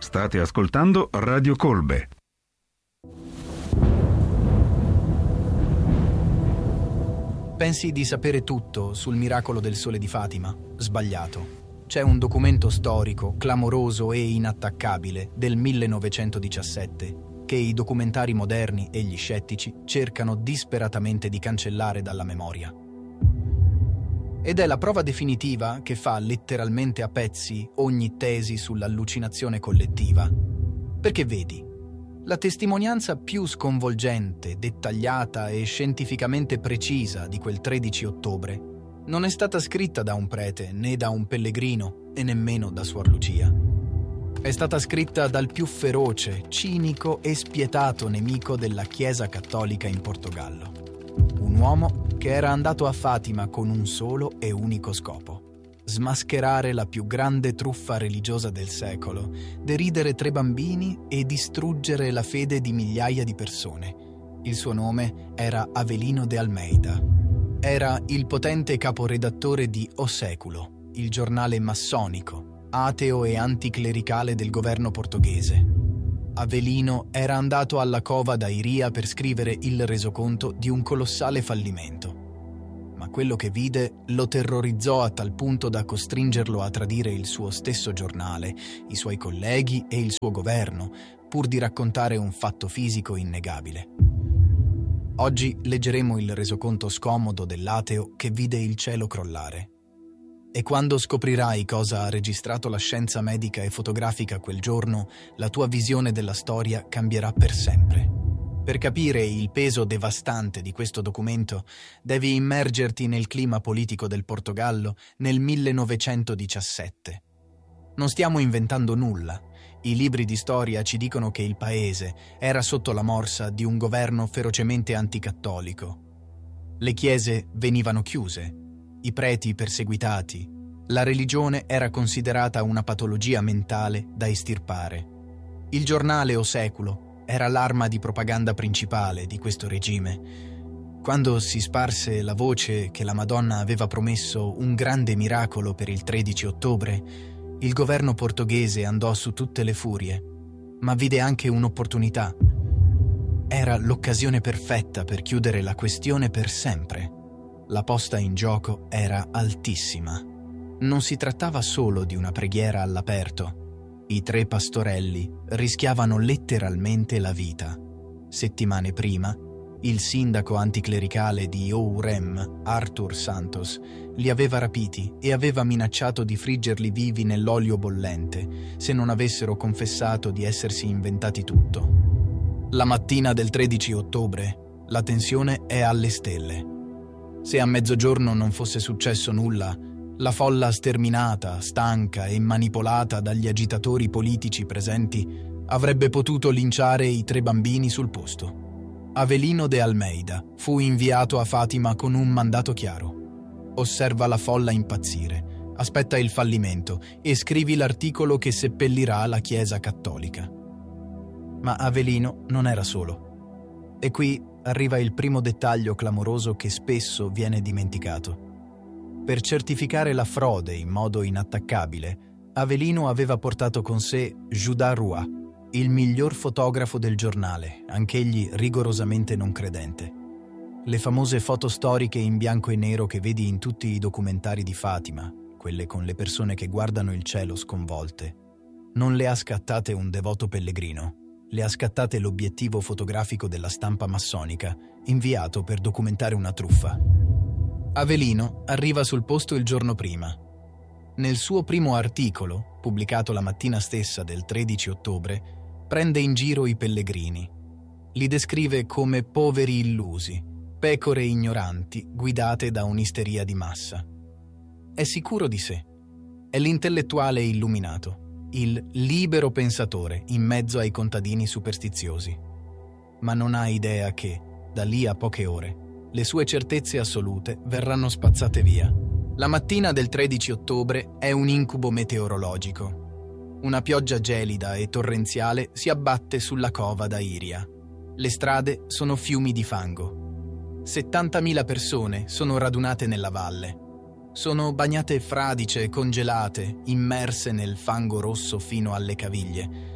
State ascoltando Radio Colbe. Pensi di sapere tutto sul miracolo del sole di Fatima? Sbagliato. C'è un documento storico, clamoroso e inattaccabile del 1917 che i documentari moderni e gli scettici cercano disperatamente di cancellare dalla memoria. Ed è la prova definitiva che fa letteralmente a pezzi ogni tesi sull'allucinazione collettiva. Perché vedi, la testimonianza più sconvolgente, dettagliata e scientificamente precisa di quel 13 ottobre non è stata scritta da un prete né da un pellegrino e nemmeno da Suor Lucia. È stata scritta dal più feroce, cinico e spietato nemico della Chiesa cattolica in Portogallo. Un uomo che era andato a Fatima con un solo e unico scopo: smascherare la più grande truffa religiosa del secolo, deridere 3 bambini e distruggere la fede di migliaia di persone. Il suo nome era Avelino de Almeida. Era il potente caporedattore di O Século, il giornale massonico, ateo e anticlericale del governo portoghese. Avelino era andato alla cova da Iria per scrivere il resoconto di un colossale fallimento. Ma quello che vide lo terrorizzò a tal punto da costringerlo a tradire il suo stesso giornale, i suoi colleghi e il suo governo, pur di raccontare un fatto fisico innegabile. Oggi leggeremo il resoconto scomodo dell'ateo che vide il cielo crollare. E quando scoprirai cosa ha registrato la scienza medica e fotografica quel giorno, la tua visione della storia cambierà per sempre. Per capire il peso devastante di questo documento, devi immergerti nel clima politico del Portogallo nel 1917. Non stiamo inventando nulla. I libri di storia ci dicono che il paese era sotto la morsa di un governo ferocemente anticattolico. Le chiese venivano chiuse, i preti perseguitati, la religione era considerata una patologia mentale da estirpare. Il giornale O Século era l'arma di propaganda principale di questo regime. Quando si sparse la voce che la Madonna aveva promesso un grande miracolo per il 13 ottobre, il governo portoghese andò su tutte le furie, ma vide anche un'opportunità. Era l'occasione perfetta per chiudere la questione per sempre. La posta in gioco era altissima. Non si trattava solo di una preghiera all'aperto. I 3 pastorelli rischiavano letteralmente la vita. Settimane prima, il sindaco anticlericale di Ourem, Arthur Santos, li aveva rapiti e aveva minacciato di friggerli vivi nell'olio bollente se non avessero confessato di essersi inventati tutto. La mattina del 13 ottobre, la tensione è alle stelle. Se a mezzogiorno non fosse successo nulla, la folla sterminata, stanca e manipolata dagli agitatori politici presenti avrebbe potuto linciare i 3 bambini sul posto. Avelino de Almeida fu inviato a Fatima con un mandato chiaro: osserva la folla impazzire, aspetta il fallimento e scrivi l'articolo che seppellirà la Chiesa cattolica. Ma Avelino non era solo. E qui arriva il primo dettaglio clamoroso che spesso viene dimenticato. Per certificare la frode in modo inattaccabile, Avelino aveva portato con sé Judas Roy, il miglior fotografo del giornale, anch'egli rigorosamente non credente. Le famose foto storiche in bianco e nero che vedi in tutti i documentari di Fatima, quelle con le persone che guardano il cielo sconvolte, non le ha scattate un devoto pellegrino. Le ha scattate l'obiettivo fotografico della stampa massonica, inviato per documentare una truffa. Avelino arriva sul posto il giorno prima. Nel suo primo articolo, pubblicato la mattina stessa del 13 ottobre, prende in giro i pellegrini. Li descrive come poveri illusi, pecore ignoranti guidate da un'isteria di massa. È sicuro di sé. È l'intellettuale illuminato, il libero pensatore in mezzo ai contadini superstiziosi. Ma non ha idea che, da lì a poche ore, le sue certezze assolute verranno spazzate via. La mattina del 13 ottobre è un incubo meteorologico. Una pioggia gelida e torrenziale si abbatte sulla cova da Iria. Le strade sono fiumi di fango. 70.000 persone sono radunate nella valle. Sono bagnate fradice e congelate, immerse nel fango rosso fino alle caviglie.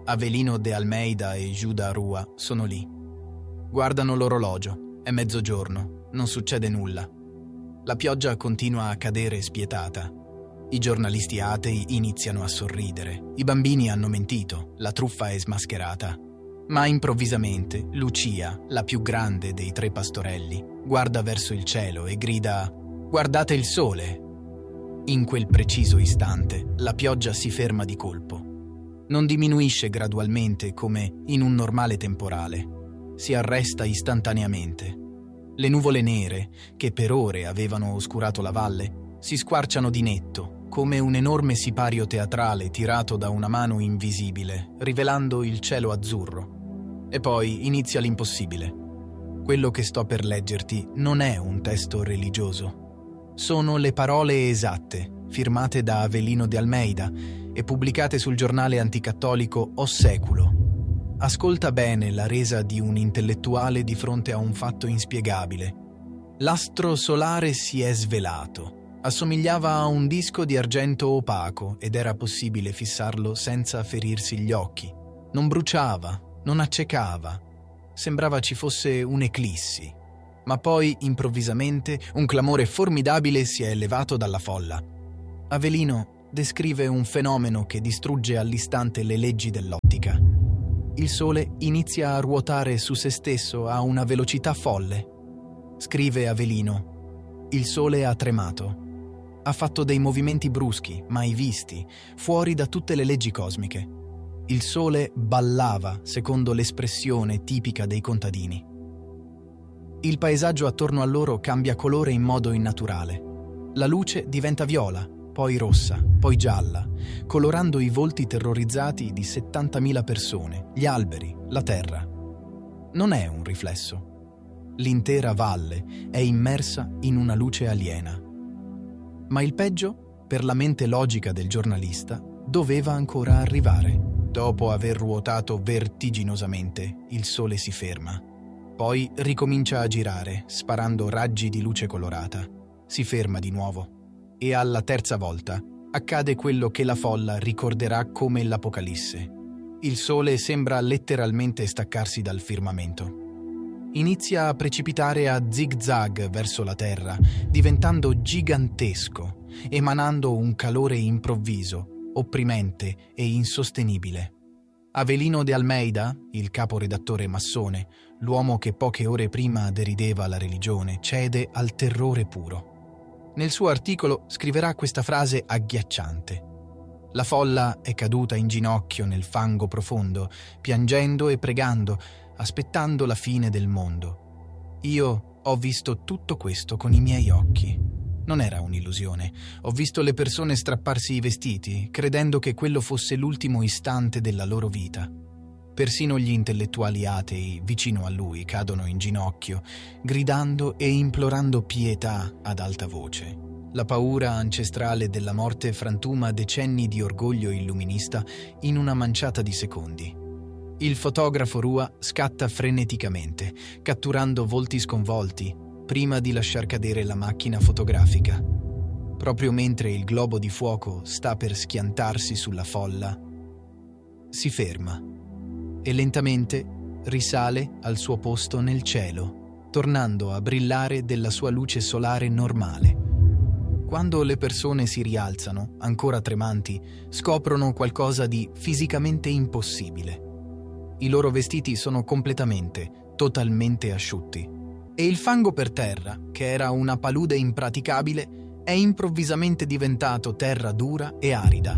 Avelino de Almeida e Judah Rua sono lì. Guardano l'orologio, è mezzogiorno, non succede nulla. La pioggia continua a cadere spietata. I giornalisti atei iniziano a sorridere. I bambini hanno mentito, la truffa è smascherata. Ma improvvisamente Lucia, la più grande dei 3 pastorelli, guarda verso il cielo e grida: «Guardate il sole!». In quel preciso istante la pioggia si ferma di colpo. Non diminuisce gradualmente come in un normale temporale. Si arresta istantaneamente. Le nuvole nere, che per ore avevano oscurato la valle, si squarciano di netto, come un enorme sipario teatrale tirato da una mano invisibile, rivelando il cielo azzurro. E poi inizia l'impossibile. Quello che sto per leggerti non è un testo religioso. Sono le parole esatte, firmate da Avelino de Almeida e pubblicate sul giornale anticattolico O Século. Ascolta bene la resa di un intellettuale di fronte a un fatto inspiegabile. L'astro solare si è svelato. Assomigliava a un disco di argento opaco ed era possibile fissarlo senza ferirsi gli occhi. Non bruciava, non accecava. Sembrava ci fosse un'eclissi. Ma poi, improvvisamente, un clamore formidabile si è elevato dalla folla. Avelino descrive un fenomeno che distrugge all'istante le leggi dell'ottica. Il Sole inizia a ruotare su se stesso a una velocità folle. Scrive Avelino: il Sole ha tremato. Ha fatto dei movimenti bruschi, mai visti, fuori da tutte le leggi cosmiche. Il Sole ballava, secondo l'espressione tipica dei contadini. Il paesaggio attorno a loro cambia colore in modo innaturale. La luce diventa viola, poi rossa, poi gialla, colorando i volti terrorizzati di 70.000 persone, gli alberi, la terra. Non è un riflesso. L'intera valle è immersa in una luce aliena. Ma il peggio, per la mente logica del giornalista, doveva ancora arrivare. Dopo aver ruotato vertiginosamente, il Sole si ferma. Poi ricomincia a girare, sparando raggi di luce colorata. Si ferma di nuovo. E alla terza volta accade quello che la folla ricorderà come l'Apocalisse. Il Sole sembra letteralmente staccarsi dal firmamento. Inizia a precipitare a zig-zag verso la terra, diventando gigantesco, emanando un calore improvviso, opprimente e insostenibile. Avelino de Almeida, il caporedattore massone, l'uomo che poche ore prima derideva la religione, cede al terrore puro. Nel suo articolo scriverà questa frase agghiacciante: la folla è caduta in ginocchio nel fango profondo, piangendo e pregando, aspettando la fine del mondo. Io ho visto tutto questo con i miei occhi. Non era un'illusione. Ho visto le persone strapparsi i vestiti, credendo che quello fosse l'ultimo istante della loro vita. Persino gli intellettuali atei vicino a lui cadono in ginocchio, gridando e implorando pietà ad alta voce. La paura ancestrale della morte frantuma decenni di orgoglio illuminista in una manciata di secondi. Il fotografo Rua scatta freneticamente, catturando volti sconvolti, prima di lasciar cadere la macchina fotografica. Proprio mentre il globo di fuoco sta per schiantarsi sulla folla, si ferma e lentamente risale al suo posto nel cielo, tornando a brillare della sua luce solare normale. Quando le persone si rialzano, ancora tremanti, scoprono qualcosa di fisicamente impossibile. I loro vestiti sono completamente, totalmente asciutti. E il fango per terra, che era una palude impraticabile, è improvvisamente diventato terra dura e arida.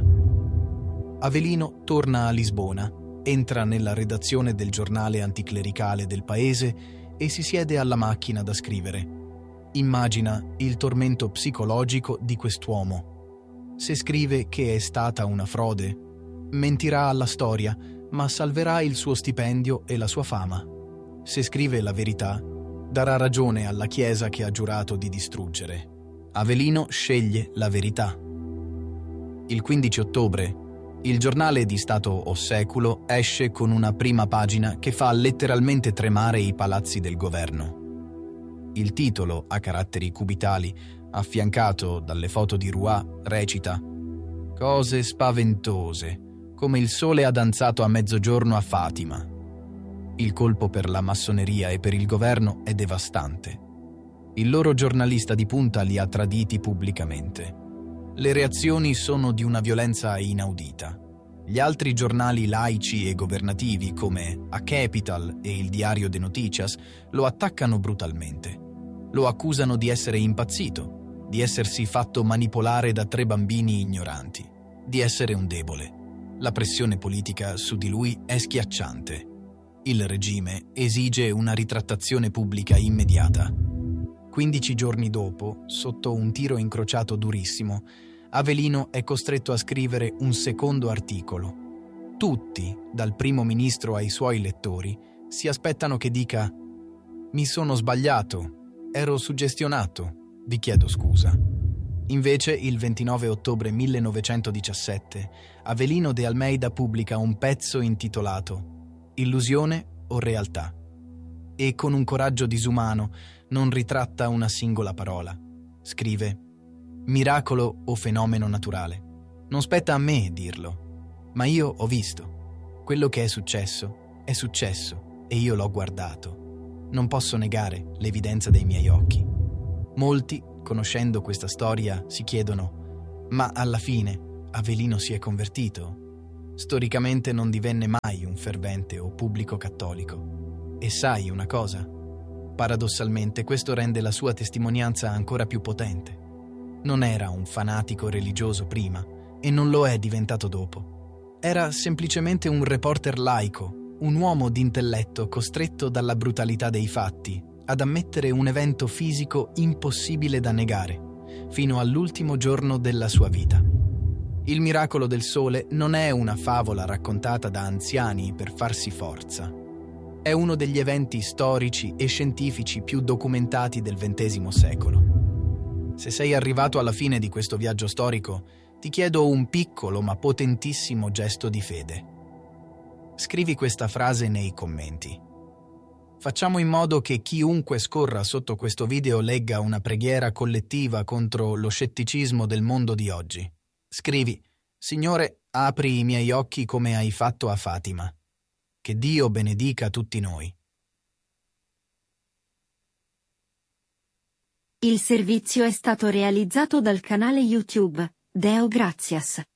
Avelino torna a Lisbona, entra nella redazione del giornale anticlericale del paese e si siede alla macchina da scrivere. Immagina il tormento psicologico di quest'uomo. Se scrive che è stata una frode, mentirà alla storia, ma salverà il suo stipendio e la sua fama. Se scrive la verità, darà ragione alla Chiesa che ha giurato di distruggere. Avelino sceglie la verità. Il 15 ottobre, il giornale di Stato O Século esce con una prima pagina che fa letteralmente tremare i palazzi del governo. Il titolo, a caratteri cubitali, affiancato dalle foto di Rua, recita: «Cose spaventose. come il sole ha danzato a mezzogiorno a Fatima. Il colpo per la massoneria e per il governo è devastante. Il loro giornalista di punta li ha traditi pubblicamente. Le reazioni sono di una violenza inaudita. Gli altri giornali laici e governativi, come A Capital e il Diario de Noticias, lo attaccano brutalmente. Lo accusano di essere impazzito, di essersi fatto manipolare da 3 bambini ignoranti, di essere un debole. La pressione politica su di lui è schiacciante. Il regime esige una ritrattazione pubblica immediata. 15 giorni dopo, sotto un tiro incrociato durissimo, Avellino è costretto a scrivere un secondo articolo. Tutti, dal primo ministro ai suoi lettori, si aspettano che dica: «Mi sono sbagliato, ero suggestionato, vi chiedo scusa». Invece, il 29 ottobre 1917, Avelino de Almeida pubblica un pezzo intitolato «Illusione o realtà?» e con un coraggio disumano non ritratta una singola parola. Scrive: «Miracolo o fenomeno naturale? Non spetta a me dirlo, ma io ho visto. Quello che è successo e io l'ho guardato. Non posso negare l'evidenza dei miei occhi». Molti, conoscendo questa storia, si chiedono: ma alla fine Avelino si è convertito? Storicamente non divenne mai un fervente o pubblico cattolico. E sai una cosa? Paradossalmente questo rende la sua testimonianza ancora più potente. Non era un fanatico religioso prima e non lo è diventato dopo. Era semplicemente un reporter laico, un uomo d'intelletto costretto dalla brutalità dei fatti ad ammettere un evento fisico impossibile da negare, fino all'ultimo giorno della sua vita. Il miracolo del sole non è una favola raccontata da anziani per farsi forza. È uno degli eventi storici e scientifici più documentati del XX secolo. Se sei arrivato alla fine di questo viaggio storico, ti chiedo un piccolo ma potentissimo gesto di fede. Scrivi questa frase nei commenti. Facciamo in modo che chiunque scorra sotto questo video legga una preghiera collettiva contro lo scetticismo del mondo di oggi. Scrivi: «Signore, apri i miei occhi come hai fatto a Fatima. Che Dio benedica tutti noi». Il servizio è stato realizzato dal canale YouTube Deo Gratias.